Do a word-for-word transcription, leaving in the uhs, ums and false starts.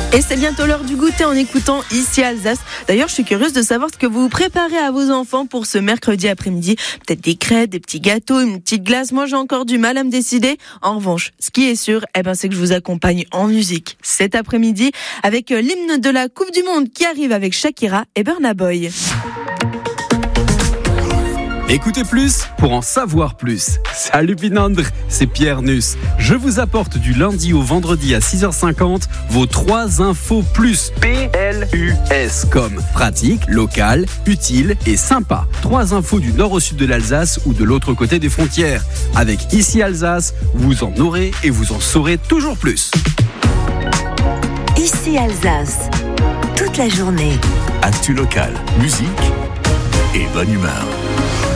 Et c'est bientôt l'heure du goûter en écoutant Ici Alsace. D'ailleurs, je suis curieuse de savoir ce que vous préparez à vos enfants pour ce mercredi après-midi. Peut-être des crêpes, des petits gâteaux, une petite glace. Moi, j'ai encore du mal à me décider. En revanche, ce qui est sûr, eh ben, c'est que je vous accompagne en musique cet après-midi avec l'hymne de la Coupe du Monde qui arrive avec Shakira et Burna Boy. Écoutez plus pour en savoir plus. Salut Pinandre, c'est Pierre Nuss. Je vous apporte du lundi au vendredi à six heures cinquante vos trois infos plus. P L U S comme pratique, local, utile et sympa. Trois infos du nord au sud de l'Alsace ou de l'autre côté des frontières. Avec Ici Alsace, vous en aurez et vous en saurez toujours plus. Ici Alsace, toute la journée. Actu local, musique et bonne humeur.